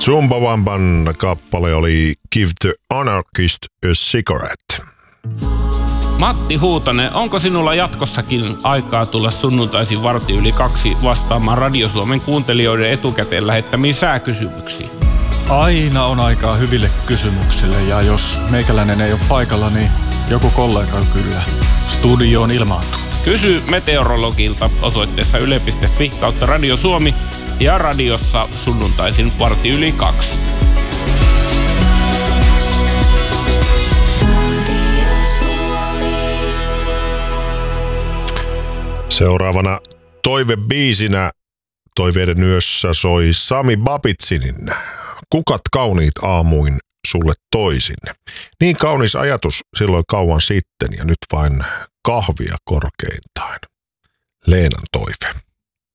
Chumbawamban kappale oli Give the Anarchist a Cigarette. Matti Huutonen, onko sinulla jatkossakin aikaa tulla sunnuntaisin 1:15 vastaamaan Radio Suomen kuuntelijoiden etukäteen lähettämiin sääkysymyksiin? Aina on aikaa hyville kysymyksille ja jos meikäläinen ei ole paikalla, niin joku kollega kyllä studioon ilmaantuu. Kysy meteorologilta osoitteessa yle.fi/Radio Suomi ja radiossa sunnuntaisin 1:15. Seuraavana toivebiisinä Toiveiden yössä soi Sami Babitsinin Kukat kauniit aamuin sulle toisin. Niin kaunis ajatus silloin kauan sitten ja nyt vain kahvia korkeintaan. Leenan toive.